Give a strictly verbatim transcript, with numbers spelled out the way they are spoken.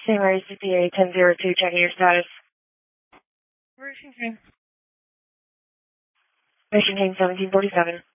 Stingray C P A ten zero two, checking your status. Operation King. Mission King seventeen forty-seven.